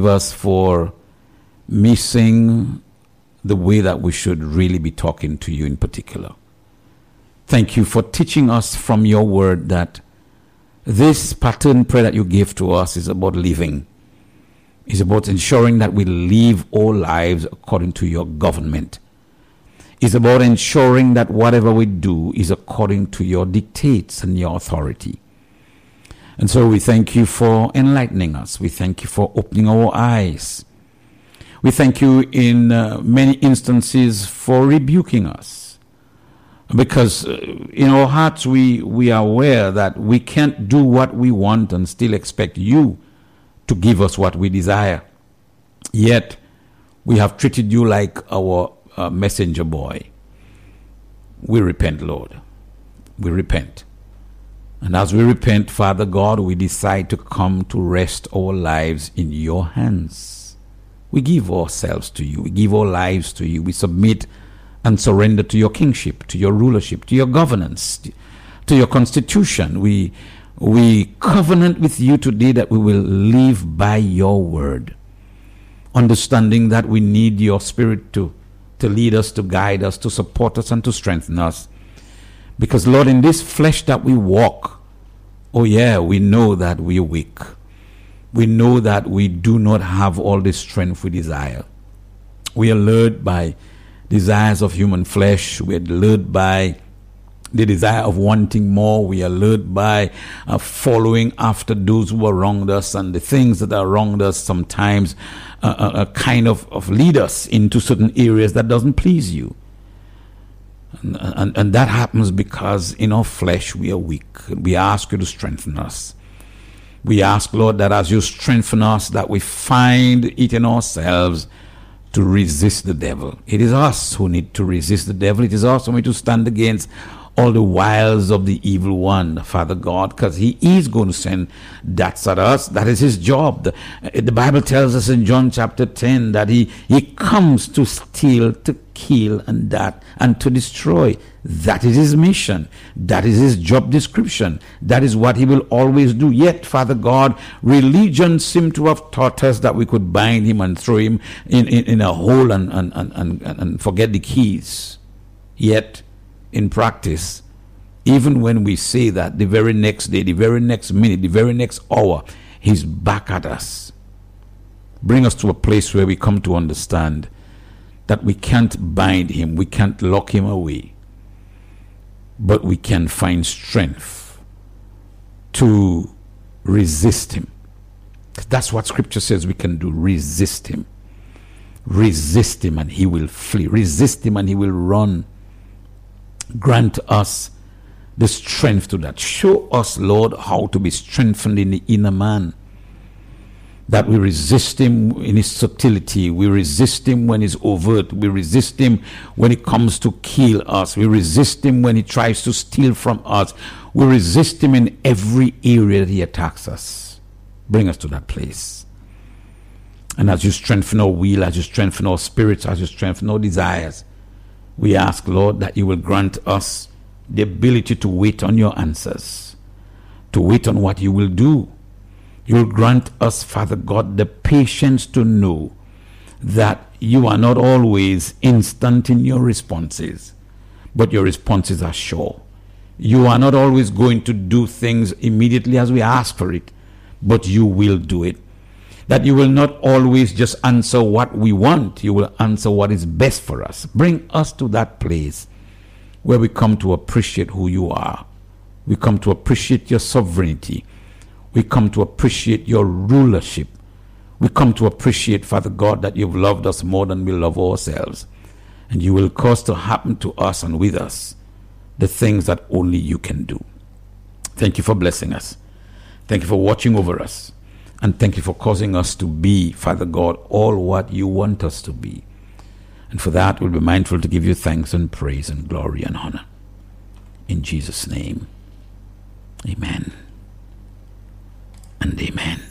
us for missing the way that we should really be talking to you in particular. Thank you for teaching us from your word that this pattern prayer that you gave to us is about living. It's about ensuring that we live all lives according to your government. It's about ensuring that whatever we do is according to your dictates and your authority. And so we thank you for enlightening us. We thank you for opening our eyes. We thank you in many instances for rebuking us. Because in our hearts we are aware that we can't do what we want and still expect you to give us what we desire. Yet we have treated you like our messenger boy. We repent, Lord. We repent. And as we repent, Father God, we decide to come to rest our lives in your hands. We give ourselves to you. We give our lives to you. We submit and surrender to your kingship, to your rulership, to your governance, to your constitution. We covenant with you today that we will live by your word, understanding that we need your spirit to lead us, to guide us, to support us, and to strengthen us. Because, Lord, in this flesh that we walk, we know that we are weak. We know that we do not have all the strength we desire. We are lured by desires of human flesh. We are lured by the desire of wanting more. We are lured by following after those who are wronged us, and the things that are wronged us sometimes kind of lead us into certain areas that doesn't please you. And that happens because in our flesh we are weak. We ask you to strengthen us. We ask, Lord, that as you strengthen us, that we find it in ourselves to resist the devil. It is us who need to resist the devil. It is us who need to stand against all the wiles of the evil one, Father God, because he is going to send darts at us. That is his job. The Bible tells us in John chapter 10 that he comes to steal, to kill, and to destroy. That is his mission. That is his job description. That is what he will always do. Yet, Father God, religion seemed to have taught us that we could bind him and throw him in a hole and forget the keys. Yet, in practice, even when we say that, the very next day, the very next minute, the very next hour, he's back at us. Bring us to a place where we come to understand that we can't bind him, we can't lock him away, but we can find strength to resist him. That's what Scripture says we can do. Resist him. Resist him and he will flee. Resist him and he will run. Grant us the strength to that. Show us, Lord, how to be strengthened in the inner man. That we resist him in his subtlety. We resist him when he's overt. We resist him when he comes to kill us. We resist him when he tries to steal from us. We resist him in every area that he attacks us. Bring us to that place. And as you strengthen our will, as you strengthen our spirits, as you strengthen our desires, we ask, Lord, that you will grant us the ability to wait on your answers, to wait on what you will do. You will grant us, Father God, the patience to know that you are not always instant in your responses, but your responses are sure. You are not always going to do things immediately as we ask for it, but you will do it. That you will not always just answer what we want. You will answer what is best for us. Bring us to that place where we come to appreciate who you are. We come to appreciate your sovereignty. We come to appreciate your rulership. We come to appreciate, Father God, that you've loved us more than we love ourselves. And you will cause to happen to us and with us the things that only you can do. Thank you for blessing us. Thank you for watching over us. And thank you for causing us to be, Father God, all what you want us to be. And for that, we'll be mindful to give you thanks and praise and glory and honor. In Jesus' name, amen and amen.